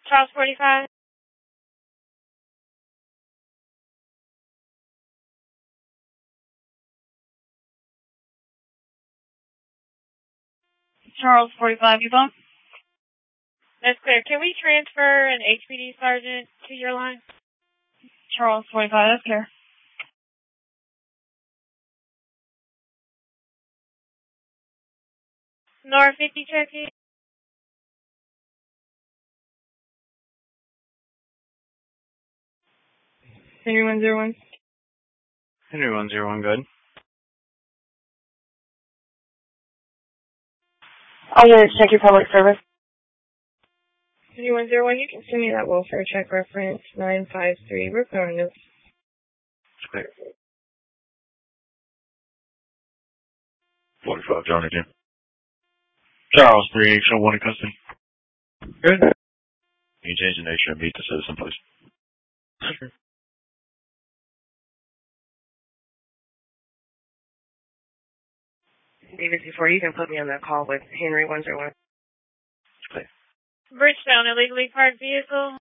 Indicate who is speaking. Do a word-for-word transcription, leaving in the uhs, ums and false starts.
Speaker 1: Charles forty-five. Charles forty-five, you bump? That's clear. Can we transfer an H P D sergeant to your line? Charles forty-five, that's clear. Nor fifty, Cherokee. Henry one zero one.
Speaker 2: Henry one zero one, good.
Speaker 1: I'll get it, check your public service. Henry one zero one, you can send me that welfare check reference nine five three. We're going to.
Speaker 2: Clear.
Speaker 3: forty-five, Johnny Jim.
Speaker 2: Charles three eight oh one in custody. Good.
Speaker 3: Can you change the nature and meet the citizen, please?
Speaker 2: Sure.
Speaker 1: David, before you can put me on that call with Henry one zero one.
Speaker 3: Clear.
Speaker 1: Bridgetown, illegally parked vehicle.